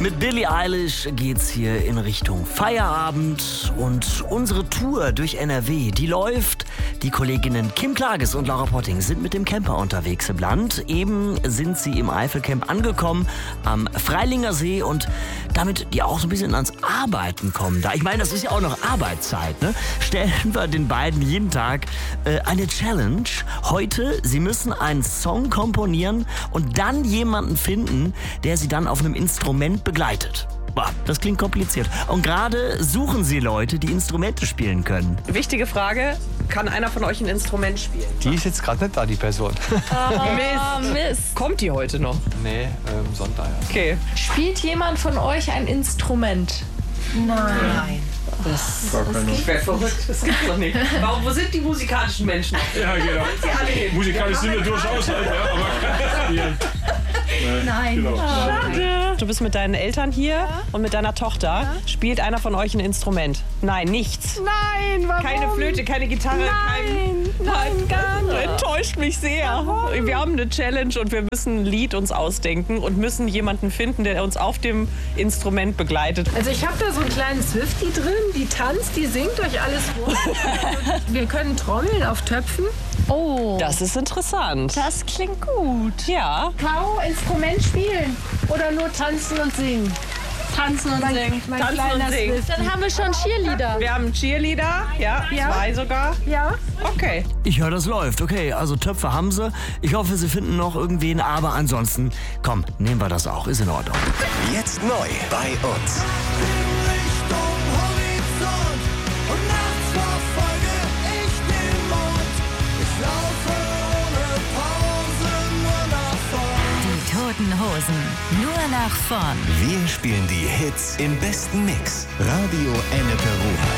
Mit Billie Eilish geht's hier in Richtung Feierabend und unsere Tour durch NRW, die läuft. Die Kolleginnen Kim Klages und Laura Potting sind mit dem Camper unterwegs im Land. Eben sind sie im Eifelcamp angekommen am Freilinger See und damit die auch so ein bisschen ans Arbeiten kommen. Da, ich meine, das ist ja auch noch Arbeitszeit, ne? Stellen wir den beiden jeden Tag eine Challenge. Heute, sie müssen einen Song komponieren und dann jemanden finden, der sie dann auf einem Instrument begleitet. Boah, das klingt kompliziert. Und gerade suchen sie Leute, die Instrumente spielen können. Wichtige Frage, kann einer von euch ein Instrument spielen? Die ist jetzt gerade nicht da, die Person. Mist. Kommt die heute noch? Nee, Sonntag. Ja. Okay. Spielt jemand von euch ein Instrument? Nein. Das wäre verrückt. Das gibt's doch nicht. Wo sind die musikalischen Menschen? Ja, genau. Sie alle hin. Musikalisch sind wir durchaus halt, ja, aber kein Spielen. Nein. Genau. Schade. Du bist mit deinen Eltern hier und mit deiner Tochter. Spielt einer von euch ein Instrument? Nein, nichts. Nein, warum? Keine Flöte, keine Gitarre, Nein, gar nicht. Enttäuscht mich sehr. Warum? Wir haben eine Challenge und wir müssen ein Lied uns ausdenken und müssen jemanden finden, der uns auf dem Instrument begleitet. Also ich habe da so ein kleines Swiftie drin, die tanzt, die singt euch alles vor. Wir können trommeln auf Töpfen. Oh, Das ist interessant. das klingt gut. Ja. Caro, Instrument spielen oder nur tanzen und singen? Tanzen und singen. Mein Tanzen kleiner und singen. Swiftie. Dann haben wir schon Cheerleader. Wir haben Cheerleader, ja, 2 sogar. Ja? Okay. Ich höre, das läuft. Okay, also Töpfe haben sie. Ich hoffe, sie finden noch irgendwen. Aber ansonsten, komm, nehmen wir das auch. Ist in Ordnung. Jetzt neu bei uns. Die Toten Hosen. Nur nach vorn. Wir spielen die Hits im besten Mix. Radio Ennepe Ruhr.